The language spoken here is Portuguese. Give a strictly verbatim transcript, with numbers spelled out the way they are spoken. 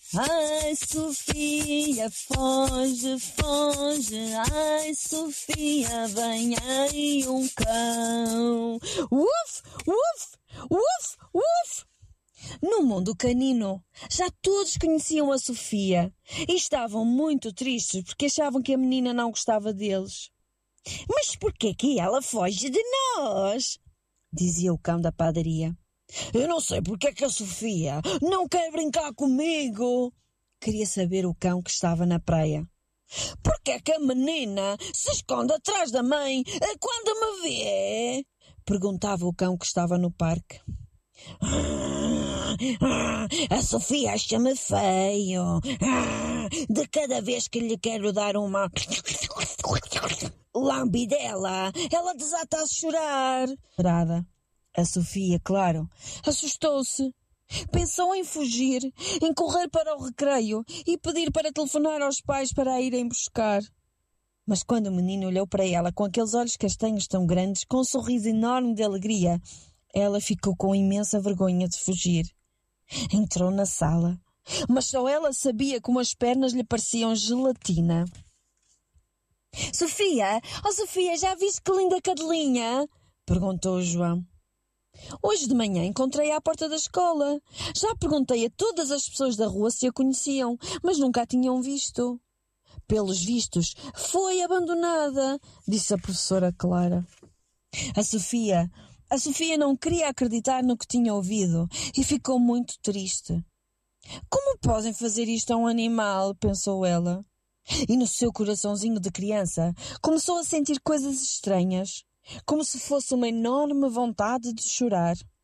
Ai, Sofia, foge, foge. Ai, Sofia, vem aí um cão. Uf, uf, uf, uf. No mundo canino, já todos conheciam a Sofia e estavam muito tristes porque achavam que a menina não gostava deles. Mas porquê que ela foge de nós? Dizia o cão da padaria. Eu não sei porque é que a Sofia não quer brincar comigo. Queria saber o cão que estava na praia. Porque é que a menina se esconde atrás da mãe quando me vê? Perguntava o cão que estava no parque. A Sofia acha-me feio. De cada vez que lhe quero dar uma lambidela, ela desata a chorar. A Sofia, claro, assustou-se. Pensou em fugir, em correr para o recreio e pedir para telefonar aos pais para a irem buscar. Mas quando o menino olhou para ela com aqueles olhos castanhos tão grandes, com um sorriso enorme de alegria, ela ficou com imensa vergonha de fugir. Entrou na sala, mas só ela sabia como as pernas lhe pareciam gelatina. Sofia, oh Sofia, já viste que linda cadelinha? Perguntou o João. Hoje de manhã encontrei-a à porta da escola. Já perguntei a todas as pessoas da rua se a conheciam, mas nunca a tinham visto. Pelos vistos, foi abandonada, disse a professora Clara. A Sofia, a Sofia não queria acreditar no que tinha ouvido e ficou muito triste. Como podem fazer isto a um animal? Pensou ela. E no seu coraçãozinho de criança começou a sentir coisas estranhas, como se fosse uma enorme vontade de chorar.